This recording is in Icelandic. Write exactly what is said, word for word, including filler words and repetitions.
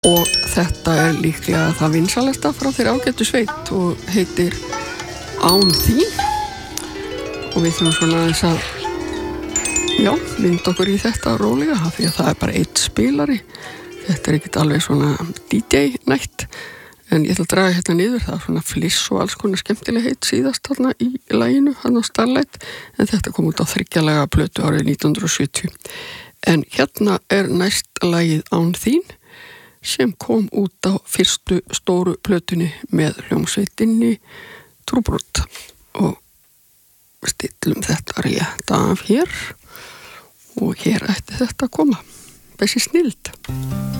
og þetta er líklega það vinsalasta frá þeirra ágættu sveit og heitir Án þín og við þurfum svona aðeins að já, vinda okkur í þetta rólega því að það er bara eitt spilari þetta er ekkert alveg svona D J nætt en ég ætla að draga hérna niður það er svona fliss og alls konar skemmtileg heit síðast þarna í laginu, hann á Starlight en þetta kom út á þriggjalega plötu árið nítján hundruð og sjötíu en hérna er næst lagið Án þín sem kom út á fyrstu stóru plötunni með hljómsveitinni Trúbrot og stillum þetta rétt af hér og hér ætti þetta að koma þessi snild